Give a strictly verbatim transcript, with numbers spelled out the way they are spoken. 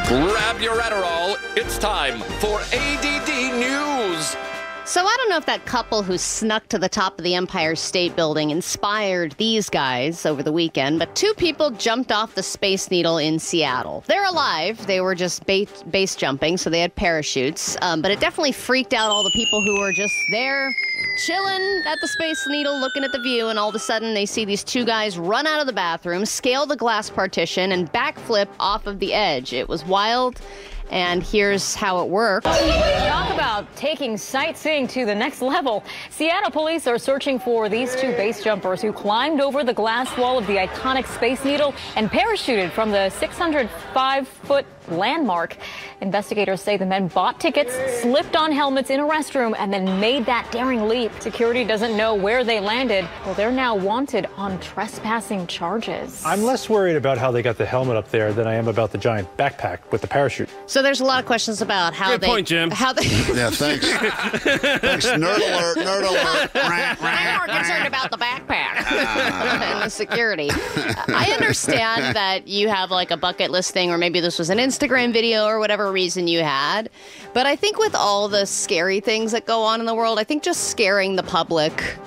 Grab your Adderall. It's time for A D D News. So I don't know if that couple who snuck to the top of the Empire State Building inspired these guys over the weekend, but two people jumped off the Space Needle in Seattle. They're alive. They were just base, base jumping, so they had parachutes. Um, but it definitely freaked out all the people who were just there chilling at the Space Needle, looking at the view, and all of a sudden they see these two guys run out of the bathroom, scale the glass partition, and backflip off of the edge. It was wild. And here's how it worked. Talk about taking sightseeing to the next level. Seattle police are searching for these two base jumpers who climbed over the glass wall of the iconic Space Needle and parachuted from the six hundred five foot landmark. Investigators say the men bought tickets, slipped on helmets in a restroom, and then made that daring leap. Security doesn't know where they landed. Well, they're now wanted on trespassing charges. I'm less worried about how they got the helmet up there than I am about the giant backpack with the parachute. So there's a lot of questions about how Good they... point, Jim. How they... Yeah, thanks. Thanks, nerd alert, nerd alert. I'm more concerned about the backpack and the security. I understand that you have like a bucket list thing, or maybe this was an Instagram video or whatever reason you had. But I think with all the scary things that go on in the world, I think just scaring the public